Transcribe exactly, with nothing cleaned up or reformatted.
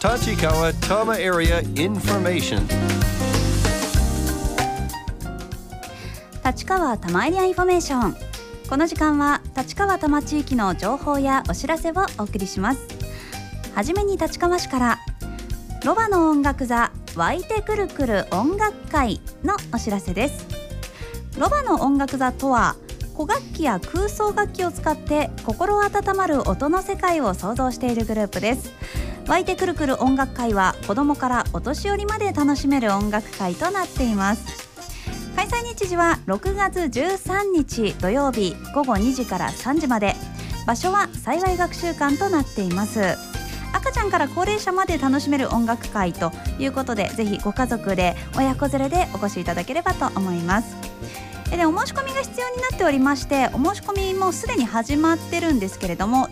Tachikawa Tama Area Information 立川多摩エリアインフォメーション。この時間は立川多摩地域の情報やお知らせをお送りします。はじめに立川市からロバの音楽座湧いてくるくる音楽会のお知らせです。ロバの音楽座とは、古楽器や空想楽器を使って心温まる音の世界を創造しているグループです。湧いてくるくる音楽会は子どもからお年寄りまで楽しめる音楽会となっています。開催日時はろくがつじゅうさんにち土曜日ごごにじからさんじまで。場所は幸い学習館となっています。赤ちゃんから高齢者まで楽しめる音楽会ということで、ぜひご家族で親子連れでお越しいただければと思います。でお申し込みが必要になっておりまして、お申し込みもすでに始まってるんですけれども、